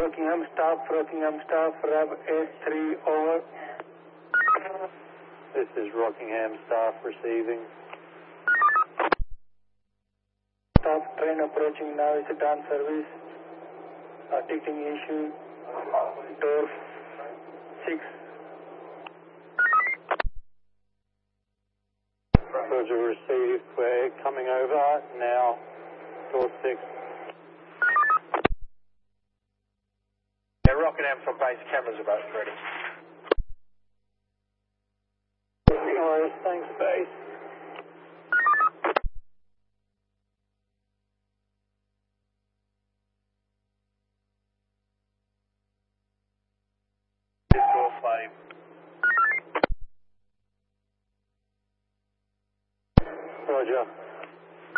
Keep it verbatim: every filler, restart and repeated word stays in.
Rockingham staff, Rockingham staff, R A B S three, over. This is Rockingham staff receiving. Staff train approaching now, it's a done service. Uh, ticketing issue. Door six. Roger, received. We're coming over now. Door six. Yeah, Rockingham from base, cameras are both ready. No worries, thanks, base. Door flame. Roger.